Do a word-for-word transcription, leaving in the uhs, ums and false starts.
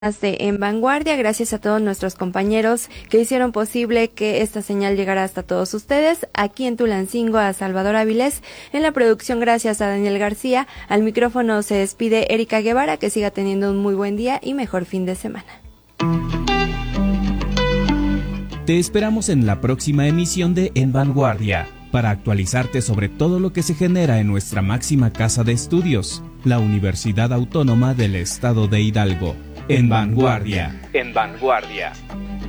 De En Vanguardia, gracias a todos nuestros compañeros que hicieron posible que esta señal llegara hasta todos ustedes. Aquí en Tulancingo a Salvador Avilés, en la producción gracias a Daniel García, al micrófono se despide Erika Guevara, que siga teniendo un muy buen día y mejor fin de semana. Te esperamos en la próxima emisión de En Vanguardia, para actualizarte sobre todo lo que se genera en nuestra máxima casa de estudios, la Universidad Autónoma del Estado de Hidalgo. En Vanguardia. En Vanguardia.